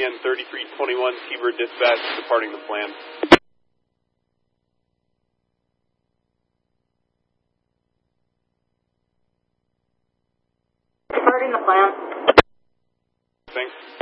And 3321 T-Bird Dispatch departing the plan. Departing the plan. Thanks.